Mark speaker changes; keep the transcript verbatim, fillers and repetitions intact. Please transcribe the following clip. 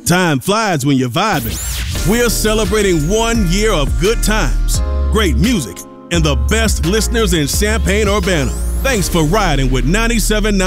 Speaker 1: Time flies when you're vibing. We're celebrating one year of good times, great music, and the best listeners in Champaign-Urbana. Thanks for riding with ninety-seven point nine